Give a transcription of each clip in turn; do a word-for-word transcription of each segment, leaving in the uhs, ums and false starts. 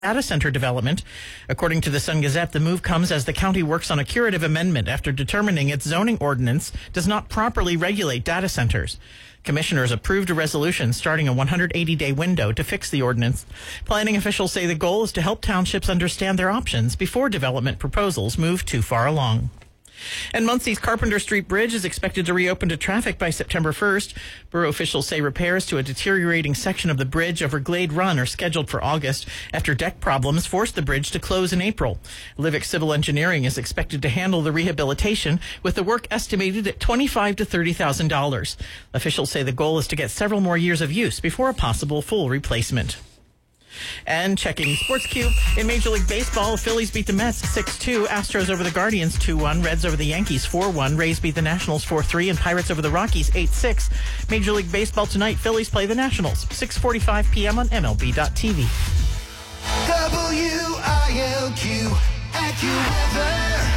data center development. According to the Sun Gazette, the move comes as the county works on a curative amendment after determining its zoning ordinance does not properly regulate data centers. Commissioners approved a resolution starting a one hundred eighty day window to fix the ordinance. Planning officials say the goal is to help townships understand their options before development proposals move too far along. And Muncie's Carpenter Street Bridge is expected to reopen to traffic by September first. Borough officials say repairs to a deteriorating section of the bridge over Glade Run are scheduled for August after deck problems forced the bridge to close in April. Livick Civil Engineering is expected to handle the rehabilitation, with the work estimated at twenty-five thousand to thirty thousand dollars. Officials say the goal is to get several more years of use before a possible full replacement. And checking Sports Cube in Major League Baseball, Phillies beat the Mets six two, Astros over the Guardians two one, Reds over the Yankees four one, Rays beat the Nationals four three, and Pirates over the Rockies eight six. Major League Baseball tonight, Phillies play the Nationals, six forty-five p.m. on M L B dot T V. W I L Q, AccuWeather.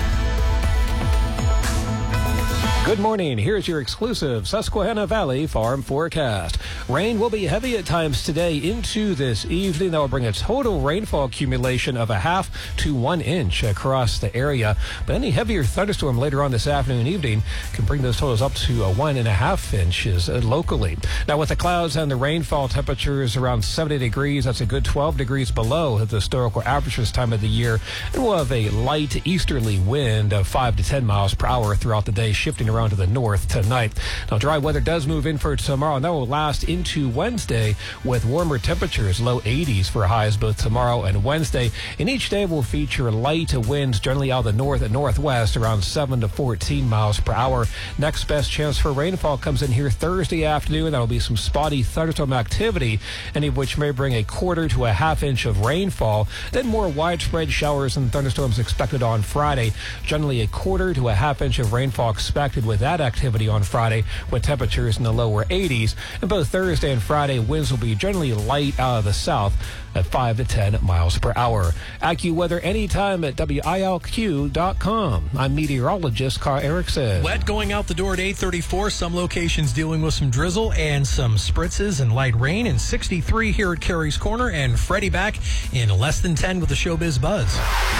Good morning. Here's your exclusive Susquehanna Valley Farm forecast. Rain will be heavy at times today into this evening. That will bring a total rainfall accumulation of a half to one inch across the area. But any heavier thunderstorm later on this afternoon and evening can bring those totals up to a one and a half inches locally. Now, with the clouds and the rainfall, temperatures around seventy degrees. That's a good twelve degrees below the historical average this time of the year. And we'll have a light easterly wind of five to ten miles per hour throughout the day, shifting around to the north tonight. Now, dry weather does move in for tomorrow, and that will last into Wednesday with warmer temperatures, low eighties for highs both tomorrow and Wednesday. And each day will feature light winds, generally out of the north and northwest, around seven to fourteen miles per hour. Next best chance for rainfall comes in here Thursday afternoon. That will be some spotty thunderstorm activity, any of which may bring a quarter to a half inch of rainfall. Then more widespread showers and thunderstorms expected on Friday. Generally a quarter to a half inch of rainfall expected with that activity on Friday, with temperatures in the lower eighties. And both Thursday and Friday, winds will be generally light out of the south at five to ten miles per hour. AccuWeather anytime at W I L Q dot com. I'm meteorologist Carl Erickson. Wet going out the door at eight thirty-four. Some locations dealing with some drizzle and some spritzes and light rain. And sixty-three here at Carey's Corner. And Freddie back in less than ten with the Showbiz Buzz.